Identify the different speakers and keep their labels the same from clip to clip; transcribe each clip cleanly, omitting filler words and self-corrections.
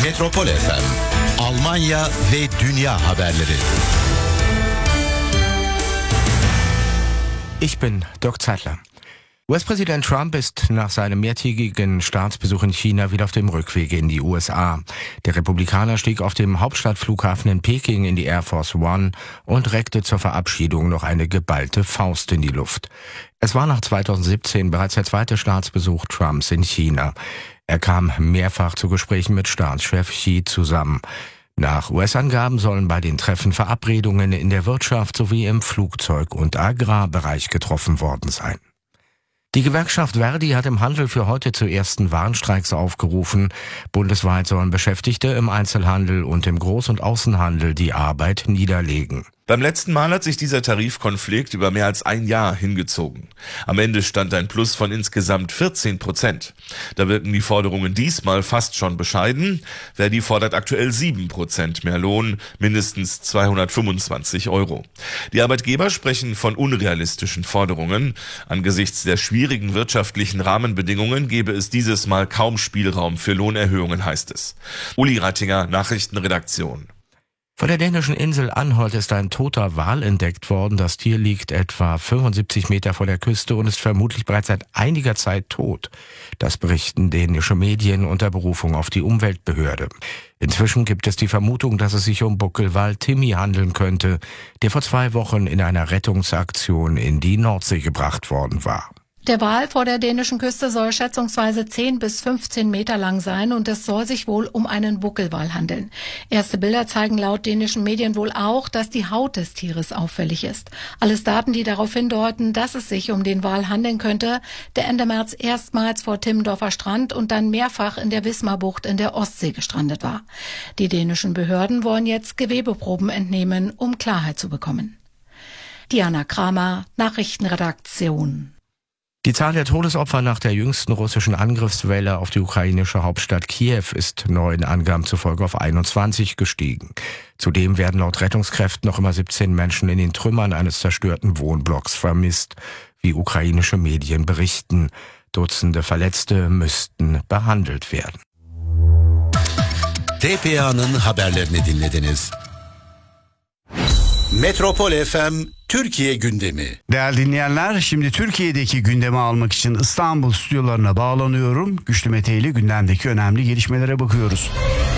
Speaker 1: Metropol FM, Almanya ve dünya haberleri.
Speaker 2: Ich bin Dirk Zeitler. US-Präsident Trump ist nach seinem mehrtägigen Staatsbesuch in China wieder auf dem Rückweg in die USA. Der Republikaner stieg auf dem Hauptstadtflughafen in Peking in die Air Force One und reckte zur Verabschiedung noch eine geballte Faust in die Luft. Es war nach 2017 bereits der zweite Staatsbesuch Trumps in China. Er kam mehrfach zu Gesprächen mit Staatschef Xi zusammen. Nach US-Angaben sollen bei den Treffen Verabredungen in der Wirtschaft sowie im Flugzeug- und Agrarbereich getroffen worden sein. Die Gewerkschaft Verdi hat im Handel für heute zu ersten Warnstreiks aufgerufen. Bundesweit sollen Beschäftigte im Einzelhandel und im Groß- und Außenhandel die Arbeit niederlegen.
Speaker 3: Beim letzten Mal hat sich dieser Tarifkonflikt über mehr als ein Jahr hingezogen. Am Ende stand ein Plus von insgesamt 14%. Da wirken die Forderungen diesmal fast schon bescheiden. Verdi fordert aktuell 7% mehr Lohn, mindestens 225 €. Die Arbeitgeber sprechen von unrealistischen Forderungen. Angesichts der schwierigen wirtschaftlichen Rahmenbedingungen gebe es dieses Mal kaum Spielraum für Lohnerhöhungen, heißt es. Uli Rattinger, Nachrichtenredaktion.
Speaker 2: Vor der dänischen Insel Anholt ist ein toter Wal entdeckt worden. Das Tier liegt etwa 75 Meter vor der Küste und ist vermutlich bereits seit einiger Zeit tot. Das berichten dänische Medien unter Berufung auf die Umweltbehörde. Inzwischen gibt es die Vermutung, dass es sich um Buckelwal Timmy handeln könnte, der vor 2 Wochen in einer Rettungsaktion in die Nordsee gebracht worden war.
Speaker 4: Der Wal vor der dänischen Küste soll schätzungsweise 10 bis 15 Meter lang sein und es soll sich wohl um einen Buckelwal handeln. Erste Bilder zeigen laut dänischen Medien wohl auch, dass die Haut des Tieres auffällig ist. Alles Daten, die darauf hindeuten, dass es sich um den Wal handeln könnte, der Ende März erstmals vor Timmendorfer Strand und dann mehrfach in der Wismarbucht in der Ostsee gestrandet war. Die dänischen Behörden wollen jetzt Gewebeproben entnehmen, um Klarheit zu bekommen. Diana Kramer, Nachrichtenredaktion.
Speaker 2: Die Zahl der Todesopfer nach der jüngsten russischen Angriffswelle auf die ukrainische Hauptstadt Kiew ist neuen Angaben zufolge auf 21 gestiegen. Zudem werden laut Rettungskräften noch immer 17 Menschen in den Trümmern eines zerstörten Wohnblocks vermisst, wie ukrainische Medien berichten. Dutzende Verletzte müssten behandelt werden.
Speaker 1: TPA'nın haberlerini dinlediniz. Metropol FM Türkiye gündemi.
Speaker 5: Değerli dinleyenler, şimdi Türkiye'deki gündemi almak için İstanbul stüdyolarına bağlanıyorum. Güçlü Mete ile gündemdeki önemli gelişmelere bakıyoruz.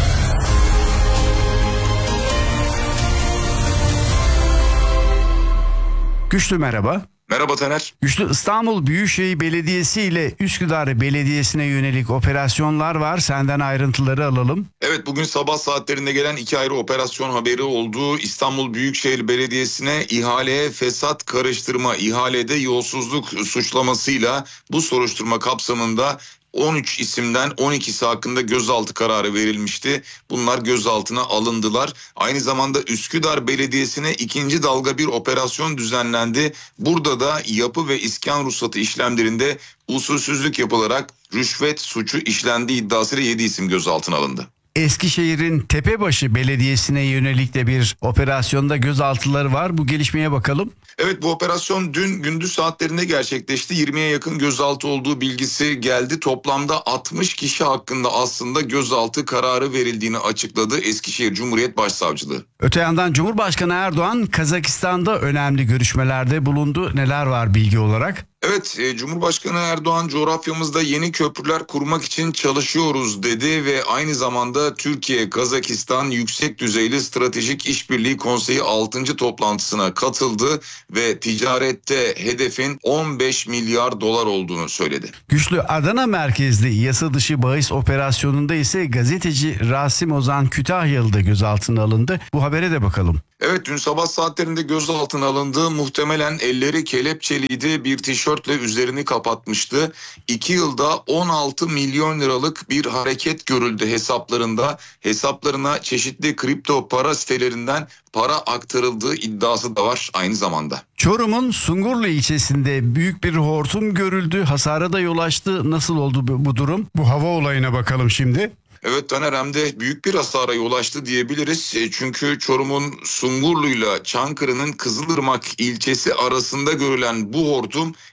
Speaker 5: Güçlü merhaba.
Speaker 6: Merhaba Taner.
Speaker 5: Güçlü, İstanbul Büyükşehir Belediyesi ile Üsküdar Belediyesi'ne yönelik operasyonlar var. Senden ayrıntıları alalım.
Speaker 6: Evet, bugün sabah saatlerinde gelen 2 ayrı operasyon haberi oldu. İstanbul Büyükşehir Belediyesi'ne ihaleye fesat karıştırma, ihalede yolsuzluk suçlamasıyla bu soruşturma kapsamında 13 isimden 12'si hakkında gözaltı kararı verilmişti. Bunlar gözaltına alındılar. Aynı zamanda Üsküdar Belediyesi'ne ikinci dalga bir operasyon düzenlendi. Burada da yapı ve iskan ruhsatı işlemlerinde usulsüzlük yapılarak rüşvet suçu işlendiği iddiasıyla 7 isim gözaltına alındı.
Speaker 5: Eskişehir'in Tepebaşı Belediyesi'ne yönelik de bir operasyonda gözaltıları var. Bu gelişmeye bakalım.
Speaker 6: Evet, bu operasyon dün gündüz saatlerinde gerçekleşti. 20'ye yakın gözaltı olduğu bilgisi geldi. Toplamda 60 kişi hakkında aslında gözaltı kararı verildiğini açıkladı Eskişehir Cumhuriyet Başsavcılığı.
Speaker 5: Öte yandan Cumhurbaşkanı Erdoğan Kazakistan'da önemli görüşmelerde bulundu. Neler var bilgi olarak?
Speaker 6: Evet, Cumhurbaşkanı Erdoğan coğrafyamızda yeni köprüler kurmak için çalışıyoruz dedi ve aynı zamanda Türkiye-Kazakistan Yüksek Düzeyli Stratejik İşbirliği Konseyi 6. toplantısına katıldı ve ticarette hedefin 15 milyar dolar olduğunu söyledi.
Speaker 5: Güçlü, Adana merkezli yasa dışı bahis operasyonunda ise gazeteci Rasim Ozan Kütahyalı da gözaltına alındı. Bu habere de bakalım.
Speaker 6: Evet, dün sabah saatlerinde gözaltına alındı. Muhtemelen elleri kelepçeliydi. Bir tişörtle üzerini kapatmıştı. 2 yılda 16 milyon liralık bir hareket görüldü hesaplarında. Hesaplarına çeşitli kripto para sitelerinden para aktarıldığı iddiası da var aynı zamanda.
Speaker 5: Çorum'un Sungurlu ilçesinde büyük bir hortum görüldü. Hasara da yol açtı. Nasıl oldu bu durum? Bu hava olayına bakalım şimdi.
Speaker 6: Evet Taner, hem de büyük bir hasara yol açtı diyebiliriz. Çünkü Çorum'un Sungurlu'yla Çankırı'nın Kızılırmak ilçesi arasında görülen bu hortum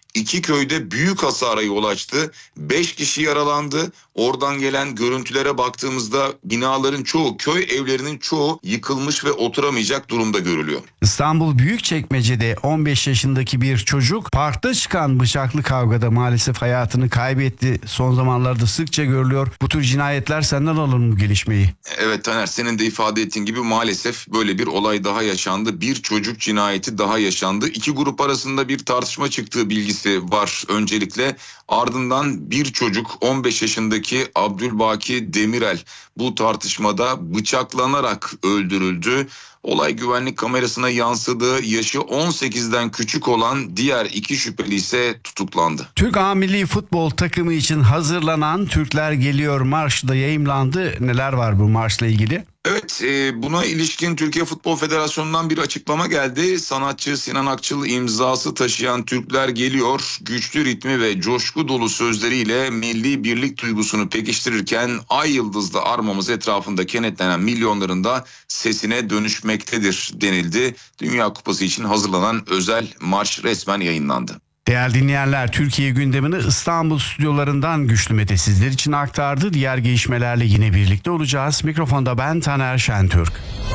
Speaker 6: İki köyde büyük hasara yol açtı. 5 kişi yaralandı. Oradan gelen görüntülere baktığımızda binaların çoğu, köy evlerinin çoğu yıkılmış ve oturamayacak durumda görülüyor.
Speaker 5: İstanbul Büyükçekmece'de 15 yaşındaki bir çocuk parkta çıkan bıçaklı kavgada maalesef hayatını kaybetti. Son zamanlarda sıkça görülüyor. Bu tür cinayetler, senden alalım bu gelişmeyi.
Speaker 6: Evet Taner, senin de ifade ettiğin gibi maalesef böyle bir olay daha yaşandı. Bir çocuk cinayeti daha yaşandı. İki grup arasında bir tartışma çıktığı bilgisi var öncelikle. Ardından bir çocuk, 15 yaşındaki Abdülbaki Demirel, bu tartışmada bıçaklanarak öldürüldü. Olay güvenlik kamerasına yansıdı. Yaşı 18'den küçük olan diğer iki şüpheli ise tutuklandı.
Speaker 5: Türk A Milli Futbol takımı için hazırlanan Türkler Geliyor marşı da yayımlandı. Neler var bu marşla ilgili?
Speaker 6: Evet, buna ilişkin Türkiye Futbol Federasyonu'ndan bir açıklama geldi. Sanatçı Sinan Akçıl imzası taşıyan Türkler Geliyor, güçlü ritmi ve coşku dolu sözleriyle milli birlik duygusunu pekiştirirken ay yıldızlı armamız etrafında kenetlenen milyonların da sesine dönüşmektedir denildi. Dünya Kupası için hazırlanan özel marş resmen yayınlandı.
Speaker 5: Değerli dinleyenler, Türkiye gündemini İstanbul stüdyolarından Güçlü Mete sizler için aktardı. Diğer gelişmelerle yine birlikte olacağız. Mikrofonda ben Taner Şentürk.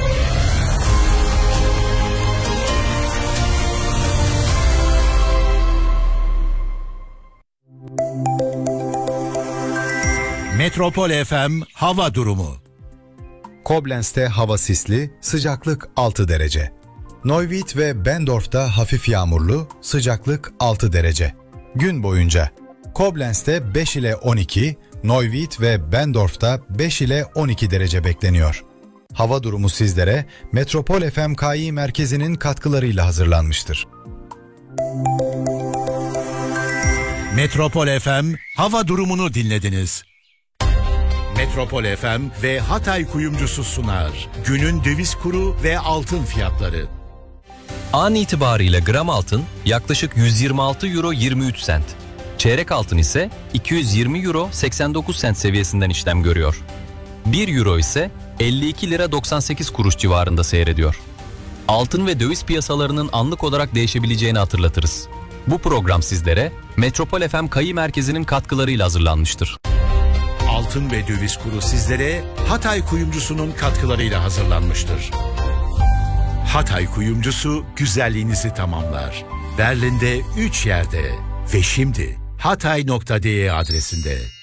Speaker 1: Metropol FM hava durumu.
Speaker 7: Koblentz'te hava sisli, sıcaklık 6 derece. Neuwied ve Bendorf'ta hafif yağmurlu, sıcaklık 6 derece. Gün boyunca Koblentz'te 5 ile 12, Neuwied ve Bendorf'ta 5 ile 12 derece bekleniyor. Hava durumu sizlere Metropol FM KI merkezinin katkılarıyla hazırlanmıştır.
Speaker 1: Metropol FM hava durumunu dinlediniz. Metropol FM ve Hatay Kuyumcusu sunar. Günün döviz kuru ve altın fiyatları.
Speaker 8: An itibariyle gram altın yaklaşık 126 euro 23 sent. Çeyrek altın ise 220 euro 89 sent seviyesinden işlem görüyor. 1 euro ise 52 lira 98 kuruş civarında seyrediyor. Altın ve döviz piyasalarının anlık olarak değişebileceğini hatırlatırız. Bu program sizlere Metropol FM KI merkezinin katkılarıyla hazırlanmıştır.
Speaker 1: Altın ve döviz kuru sizlere Hatay Kuyumcusu'nun katkılarıyla hazırlanmıştır. Hatay Kuyumcusu güzelliğinizi tamamlar. Berlin'de 3 yerde ve şimdi hatay.de adresinde.